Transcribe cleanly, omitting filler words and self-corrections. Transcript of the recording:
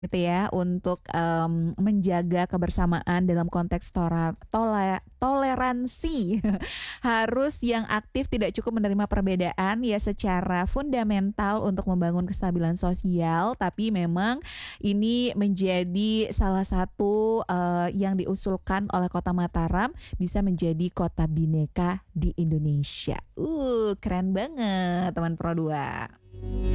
gitu ya untuk, menjaga kebersamaan dalam konteks toleransi. Harus yang aktif tidak cukup menerima perbedaan ya secara fundamental untuk membangun kestabilan sosial, tapi memang ini menjadi salah satu, yang diusulkan oleh Kota Mataram bisa menjadi kota bineka di Indonesia. Keren banget teman Pro 2.